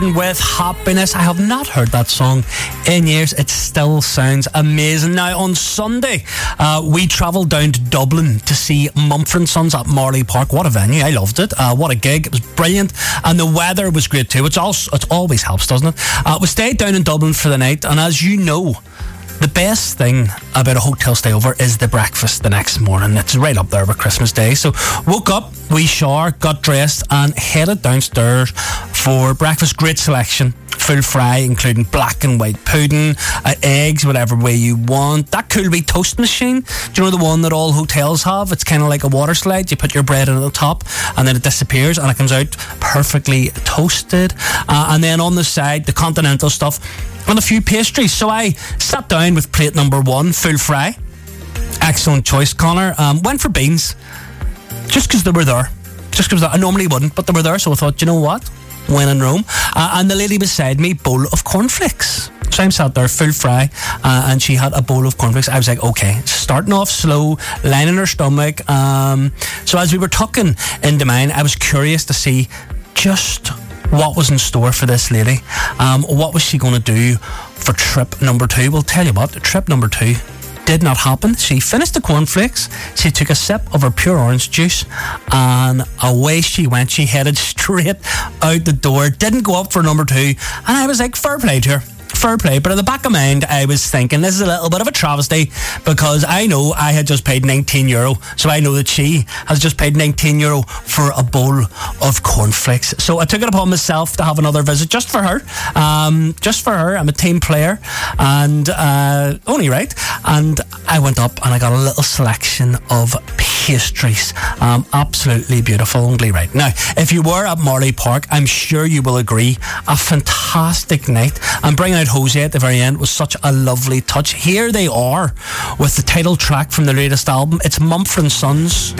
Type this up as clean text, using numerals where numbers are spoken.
with Happiness. I have not heard that song in years. It still sounds amazing. Now, on Sunday, we travelled down to Dublin to see Mumford & Sons at Marley Park. What a venue. I loved it. What a gig. It was brilliant. And the weather was great too, which it always helps, doesn't it? We stayed down in Dublin for the night, and as you know, the best thing about a hotel stay over is the breakfast the next morning. It's right up there with Christmas Day. So woke up, we showered, got dressed and headed downstairs for breakfast. Great selection. Full fry, including black and white pudding, eggs, whatever way you want. That cool wee toast machine, do you know the one that all hotels have? It's kind of like a water slide. You put your bread in at the top and then it disappears and it comes out perfectly toasted. And then on the side, the continental stuff and a few pastries. So I sat down with plate number 1, full fry. Excellent choice, Connor. Went for beans just because they were there. I normally wouldn't, but they were there, so I thought, you know what? When in Rome. And the lady beside me, bowl of cornflakes. So I'm sat there, full fry, and she had a bowl of cornflakes. I was like, okay, starting off slow, lining her stomach. So as we were tucking into mine, I was curious to see just what was in store for this lady. What was she going to do for trip number 2? Well, tell you what, trip number 2 did not happen. She finished the cornflakes, she took a sip of her pure orange juice, and away she went. She headed straight out the door, didn't go up for number 2, and I was like, fair play to her. Fair play. But at the back of my mind, I was thinking this is a little bit of a travesty, because I know I had just paid €19, so I know that she has just paid €19 for a bowl of cornflakes. So I took it upon myself to have another visit just for her. I'm a team player, and only right. And I went up and I got a little selection of pastries. Absolutely beautiful, only right. Now, if you were at Marley Park, I'm sure you will agree, a fantastic night. And bringing out Jose at the very end was such a lovely touch. Here they are with the title track from the latest album. It's Mumford & Sons.